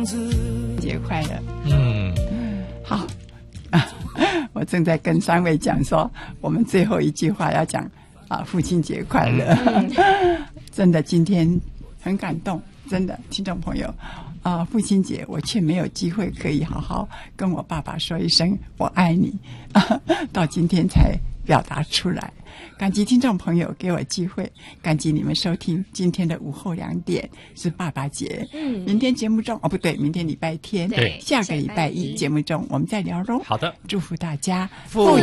节快乐。好我正在跟三位讲说我们最后一句话要讲父亲节快乐。真的今天很感动，真的听众朋友父亲节我却没有机会可以好好跟我爸爸说一声我爱你到今天才表达出来。感激听众朋友给我机会，感激你们收听今天的午后2点是爸爸节。明天节目中不对，明天礼拜天， 对， 下个礼拜一节目中我们再聊咯。 好的， 祝福大家父